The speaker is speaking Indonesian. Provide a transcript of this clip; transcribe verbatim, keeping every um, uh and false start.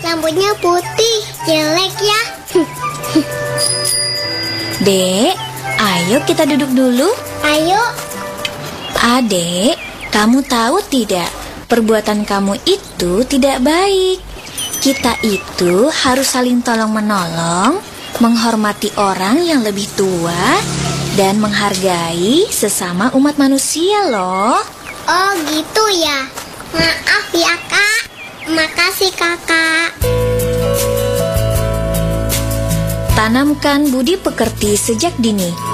rambutnya putih, jelek ya. Dek, ayo kita duduk dulu. Ayo. Adek, kamu tahu tidak, perbuatan kamu itu tidak baik. Kita itu harus saling tolong-menolong, menghormati orang yang lebih tua, dan menghargai sesama umat manusia loh. Oh gitu ya. Maaf ya kak. Makasih kakak. Tanamkan budi pekerti sejak dini.